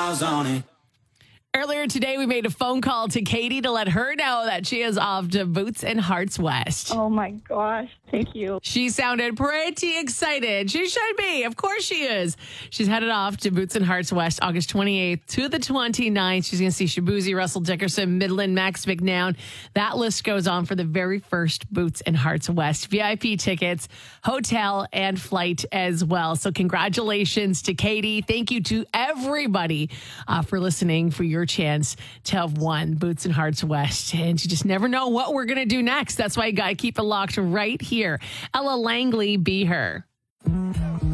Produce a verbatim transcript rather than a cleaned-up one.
miles on it. Earlier today, we made a phone call to Katie to let her know that she is off to Boots and Hearts West. Oh my gosh, thank you. She sounded pretty excited. She should be. Of course she is. She's headed off to Boots and Hearts West August twenty-eighth to the twenty-ninth. She's going to see Shabuzi, Russell Dickerson, Midland, Max McNown. That list goes on for the very first Boots and Hearts West. V I P tickets, hotel, and flight as well. So congratulations to Katie. Thank you to everybody uh, for listening, for your chance to have won Boots and Hearts West. And you just never know what we're going to do next. That's why you got to keep it locked right here. Ella Langley, Be Her.